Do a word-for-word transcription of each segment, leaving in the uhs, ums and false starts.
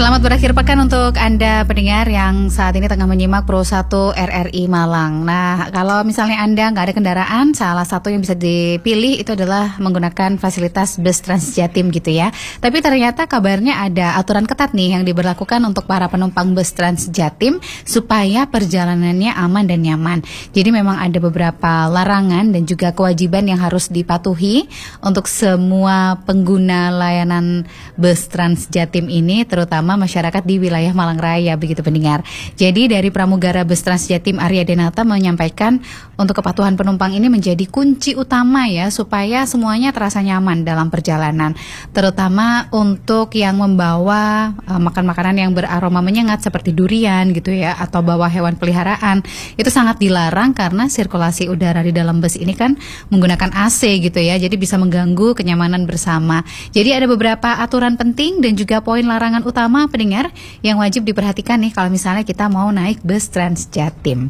Selamat berakhir pekan untuk Anda pendengar yang saat ini tengah menyimak Pro satu R R I Malang. Nah, kalau misalnya Anda nggak ada kendaraan, salah satu yang bisa dipilih itu adalah menggunakan fasilitas bus Transjatim gitu ya. Tapi ternyata kabarnya ada aturan ketat nih yang diberlakukan untuk para penumpang bus Transjatim supaya perjalanannya aman dan nyaman. Jadi memang ada beberapa larangan dan juga kewajiban yang harus dipatuhi untuk semua pengguna layanan bus Transjatim ini, terutama masyarakat di wilayah Malang Raya, begitu pendengar. Jadi dari Pramugara Bus Transjatim Arya Denata menyampaikan untuk kepatuhan penumpang ini menjadi kunci utama ya, supaya semuanya terasa nyaman dalam perjalanan, terutama untuk yang membawa uh, makan makanan yang beraroma menyengat seperti durian gitu ya, atau bawa hewan peliharaan. Itu sangat dilarang karena sirkulasi udara di dalam bus ini kan menggunakan A C gitu ya, jadi bisa mengganggu kenyamanan bersama. Jadi ada beberapa aturan penting dan juga poin larangan utama pendengar yang wajib diperhatikan nih kalau misalnya kita mau naik bus Transjatim.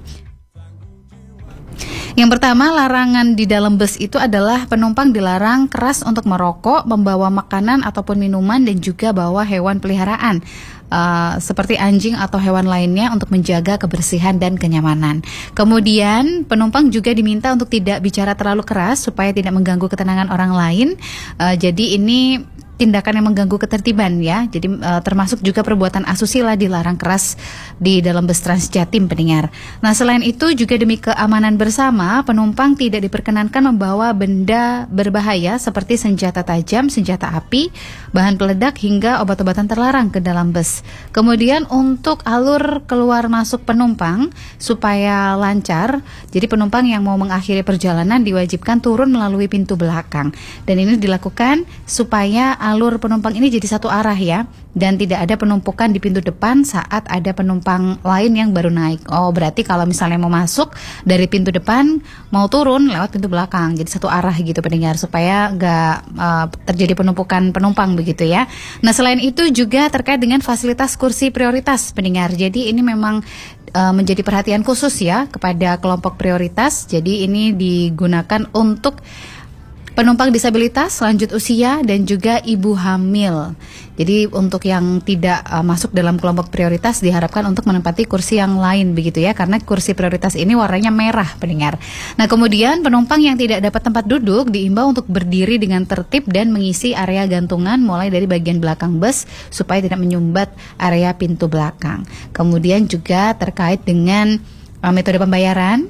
Yang pertama, larangan di dalam bus itu adalah penumpang dilarang keras untuk merokok, membawa makanan ataupun minuman, dan juga bawa hewan peliharaan uh, seperti anjing atau hewan lainnya untuk menjaga kebersihan dan kenyamanan. Kemudian penumpang juga diminta untuk tidak bicara terlalu keras supaya tidak mengganggu ketenangan orang lain. Uh, jadi ini tindakan yang mengganggu ketertiban ya. Jadi uh, termasuk juga perbuatan asusila dilarang keras di dalam bus Transjatim pendengar. Nah, selain itu juga demi keamanan bersama, penumpang tidak diperkenankan membawa benda berbahaya seperti senjata tajam, senjata api, bahan peledak hingga obat-obatan terlarang ke dalam bus. Kemudian untuk alur keluar masuk penumpang supaya lancar, jadi penumpang yang mau mengakhiri perjalanan diwajibkan turun melalui pintu belakang. Dan ini dilakukan supaya alur penumpang ini jadi satu arah ya, dan tidak ada penumpukan di pintu depan saat ada penumpang lain yang baru naik. Oh, berarti kalau misalnya mau masuk dari pintu depan, mau turun lewat pintu belakang, jadi satu arah gitu pendengar, supaya nggak uh, terjadi penumpukan penumpang begitu ya. Nah, selain itu juga terkait dengan fasilitas kursi prioritas pendengar. Jadi ini memang uh, menjadi perhatian khusus ya kepada kelompok prioritas. Jadi ini digunakan untuk penumpang disabilitas, lanjut usia, dan juga ibu hamil. Jadi untuk yang tidak uh, masuk dalam kelompok prioritas diharapkan untuk menempati kursi yang lain begitu ya, karena kursi prioritas ini warnanya merah pendengar. Nah, kemudian penumpang yang tidak dapat tempat duduk diimbau untuk berdiri dengan tertib dan mengisi area gantungan mulai dari bagian belakang bus supaya tidak menyumbat area pintu belakang. Kemudian juga terkait dengan uh, metode pembayaran,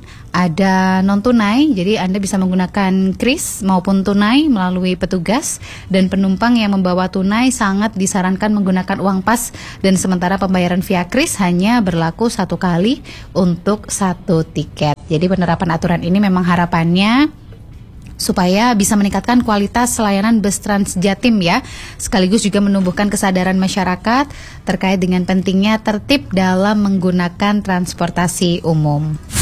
ada non-tunai, jadi Anda bisa menggunakan kris maupun tunai melalui petugas, dan penumpang yang membawa tunai sangat disarankan menggunakan uang pas, dan sementara pembayaran via kris hanya berlaku satu kali untuk satu tiket. Jadi penerapan aturan ini memang harapannya supaya bisa meningkatkan kualitas layanan bus Transjatim ya, sekaligus juga menumbuhkan kesadaran masyarakat terkait dengan pentingnya tertib dalam menggunakan transportasi umum.